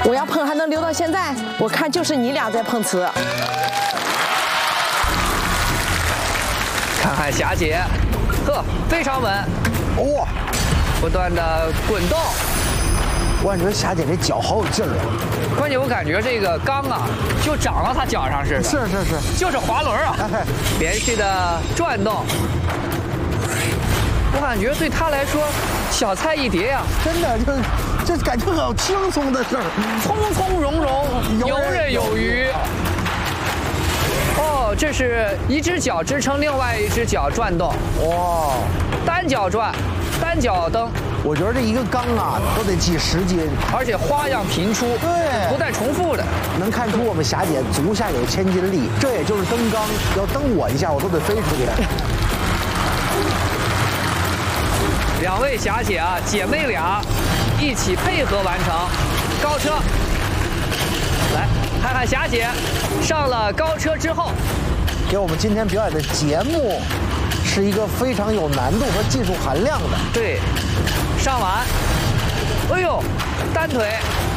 我要碰还能留到现在，我看就是你俩在碰瓷。 看看霞姐，呵，非常稳， 哇， 不断的滚动。 我感觉霞姐这脚好有劲儿啊！ 关键我感觉这个缸啊，就长到她脚上似的。 是， 就是滑轮啊，连续的转动。我感觉对她来说，小菜一碟呀， 真的这感觉好轻松的事儿， 从从容容，游刃有余。哦，这是一只脚支撑另外一只脚转动， 哇， 单脚转，单脚蹬。 我觉得这一个缸啊都得几10斤， 而且花样频出， 对， 不带重复的， 能看出我们霞姐足下有千斤力。这也就是蹬缸，要蹬我一下，我都得飞出去。 两位霞姐啊，姐妹俩一起配合完成高车。来看看霞姐上了高车之后， 给我们今天表演的节目是一个非常有难度和技术含量的。 对，上完，哎呦，单腿